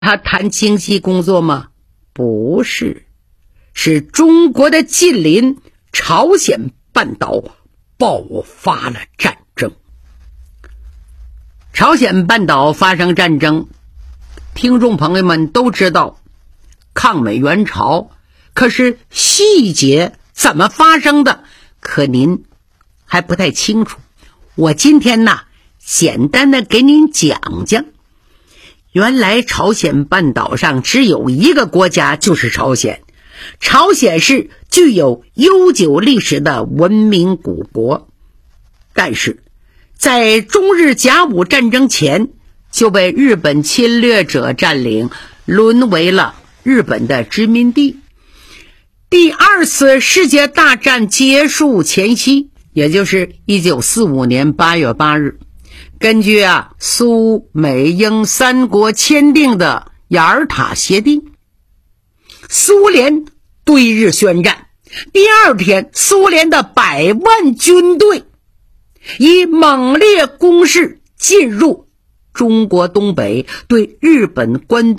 他谈经济工作吗？不是，是中国的近邻朝鲜半岛爆发了战争。朝鲜半岛发生战争，听众朋友们都知道抗美援朝，可是细节怎么发生的，可您还不太清楚。我今天呢，简单的给您讲讲。原来朝鲜半岛上只有一个国家，就是朝鲜。朝鲜是具有悠久历史的文明古国，但是在中日甲午战争前就被日本侵略者占领，沦为了日本的殖民地。第二次世界大战结束前夕，也就是1945年8月8日，根据苏美英三国签订的雅尔塔协定，苏联对日宣战。第二天，苏联的100万军队以猛烈攻势进入中国东北，对日本关东